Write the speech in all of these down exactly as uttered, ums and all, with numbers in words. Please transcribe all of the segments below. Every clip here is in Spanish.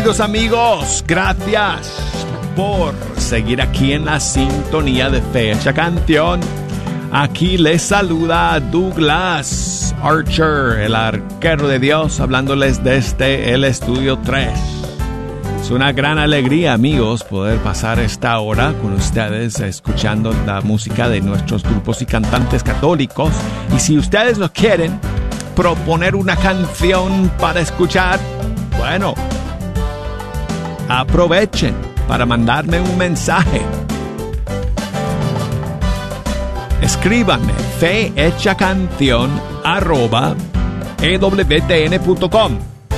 Amigos, gracias por seguir aquí en la sintonía de Fecha Canción. Aquí les saluda Douglas Archer, el arquero de Dios, hablándoles desde el estudio tres. Es una gran alegría, amigos, poder pasar esta hora con ustedes escuchando la música de nuestros grupos y cantantes católicos. Y si ustedes lo quieren, proponer una canción para escuchar, bueno, aprovechen para mandarme un mensaje. Escríbanme fehechacanción arroba e w t n punto com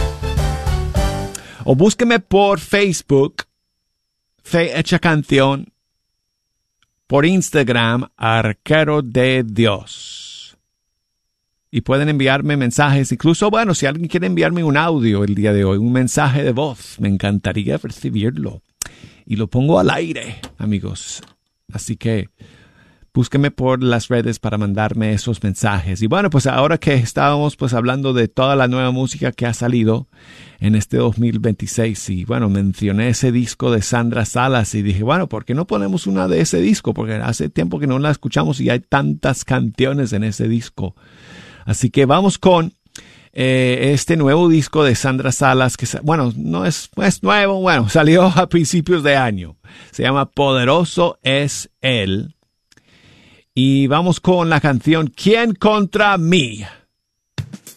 o búsqueme por Facebook Fe Hecha Canción, por Instagram Arquero de Dios, y pueden enviarme mensajes. Incluso, bueno, si alguien quiere enviarme un audio el día de hoy, un mensaje de voz, me encantaría recibirlo y lo pongo al aire, amigos. Así que búsqueme por las redes para mandarme esos mensajes. Y bueno, pues ahora que estábamos pues hablando de toda la nueva música que ha salido en este dos mil veintiséis, y bueno, mencioné ese disco de Sandra Salas y dije, bueno, ¿por qué no ponemos una de ese disco? Porque hace tiempo que no la escuchamos y hay tantas canciones en ese disco. Así que vamos con eh, este nuevo disco de Sandra Salas, que bueno, no es, no es nuevo, bueno, salió a principios de año. Se llama Poderoso es Él. Y vamos con la canción ¿Quién contra mí?